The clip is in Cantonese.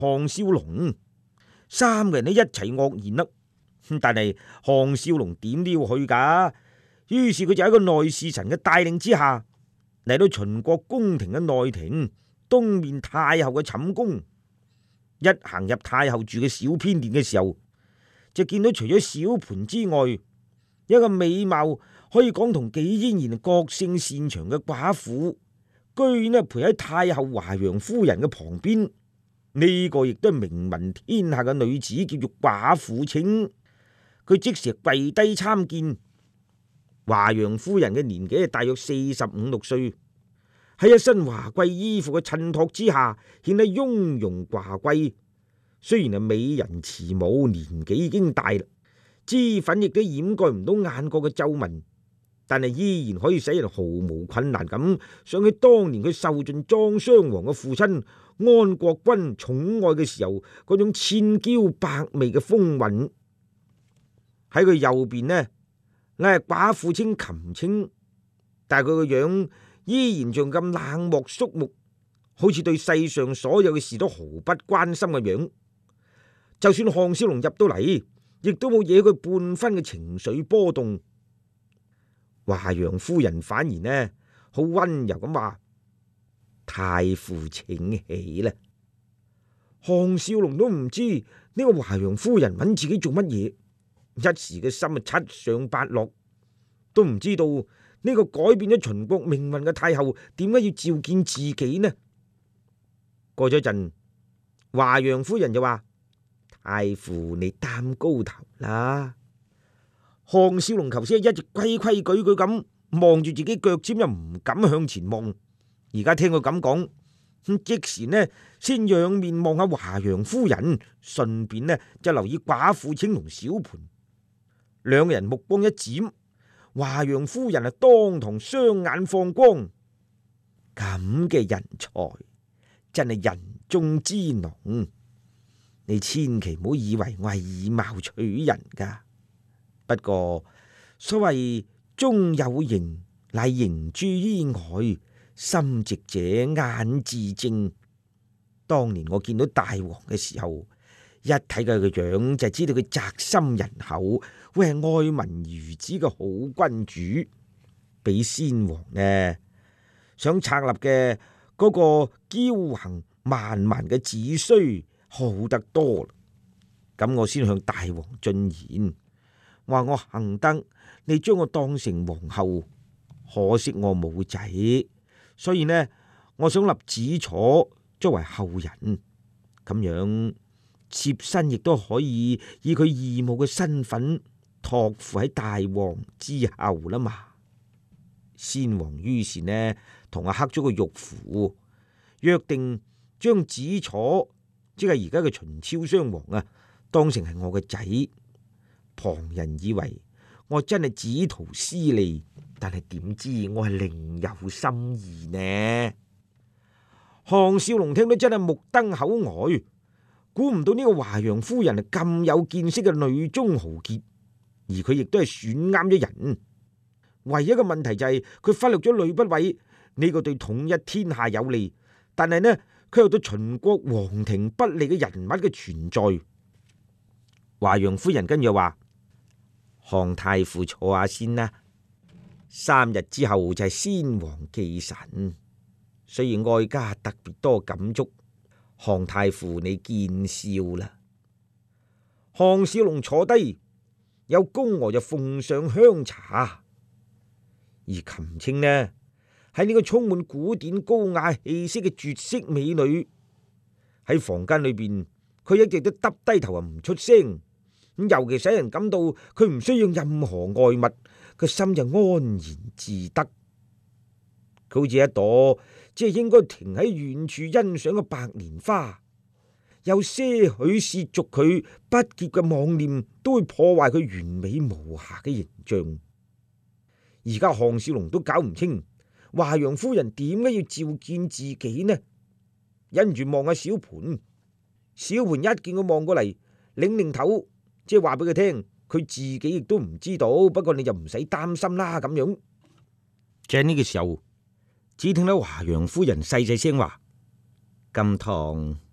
項少龍，三個人呢一齊愕然啦。但係項少龍點都要去噶，於是佢就喺個內侍臣嘅帶領之下，嚟到秦國宮廷嘅內廷東面太后嘅寢宮。一行入太后住嘅小偏殿嘅時候，就見到除咗小盤之外，一個美貌可以講同紀嫣然各性擅長嘅寡婦，居然陪喺太后華陽夫人嘅旁邊。呢個亦都係名聞天下嘅女子，叫做寡婦清。佢即時跪低參見。華陽夫人嘅年紀係大約45-46歲，喺一身華貴衣服嘅襯托之下，顯得雍容華貴。雖然係美人慈母，年紀已經大啦，脂粉亦都掩蓋唔到眼角嘅皺紋，但係依然可以使人毫無困難咁想起當年佢受盡莊襄王嘅父親安國君寵愛嘅時候嗰種千嬌百媚嘅風韻。喺佢右邊呢，係寡婦清琴清，但係佢個樣依然仲咁冷漠肅穆，好似對世上所有嘅事都毫不關心嘅樣。就算項少龍入到嚟，亦都冇惹佢半分嘅情緒波動。華陽夫人反而呢，好溫柔咁話：太傅請起啦。項少龍都唔知呢個華陽夫人揾自己做乜嘢，一時嘅心啊七上八落，都唔知道呢個改變咗秦國命運嘅太后點解要召見自己呢？過咗陣，華陽夫人就話：太傅你擔高頭啦。項少龍頭先一直規規矩矩咁望住自己腳尖，又唔敢向前望。而家聽佢咁講，即時呢先仰面望下華陽夫人，順便呢就留意寡婦清同小盤。兩個人目光一閃，華陽夫人啊當堂雙眼放光，咁嘅人才真係人中之龍。你千祈唔好以為我係以貌取人噶。不過所謂中有形，乃形諸於外，心直者眼自正。當年我見到大王嘅時候，一睇佢個樣就知道佢宅心仁厚，會係愛民如子嘅好君主。比先王呢想策立嘅嗰個驕橫蠻蠻嘅子虛好得多。咁我先向大王進言，話我幸得你將我當成皇后，可惜我冇仔，所以呢我想立子楚作為後人，咁樣妾身亦都可以以佢義母嘅身份託付喺大王之後啦嘛。先王於是呢同我刻咗個玉符，約定將子楚，即係而家嘅秦昭襄王啊，當成係我嘅仔。旁人以為我真係只圖私利，但係點知我係另有心意呢？項少龍聽到真係目瞪口呆，估唔到呢個華陽夫人係咁有見識嘅女中豪傑，而佢亦都係選啱咗人。唯一嘅問題就係佢忽略咗呂不韋呢個對統一天下有利，但係呢佢又對秦國皇庭不利嘅人物嘅存在。華陽夫人跟住話：項太傅坐下先啦，3日之後就係先王忌辰，所以哀家特別多感觸，項太傅你見笑啦。項少龍坐低，有宮娥就奉上香茶。而琴清呢，喺呢個充滿古典高雅氣息嘅絕色美女喺房間裏邊，佢一直都耷低頭啊唔出聲。咁尤其使人感到佢唔需要任何外物，個心就安然自得。佢好似一朵即係應該停喺遠處欣賞嘅白蓮花，有些許涉足佢不潔嘅妄念，都會破壞佢完美無瑕嘅形象。而家項少龍都搞唔清華陽夫人點解要召見自己呢？忍住望下小盤，小盤一見佢望過嚟，擰擰頭，即係話俾佢聽，佢自己亦都唔知道。不過你就唔使擔心啦。咁樣，就喺呢個時候，只聽到華陽夫人細細聲話：金堂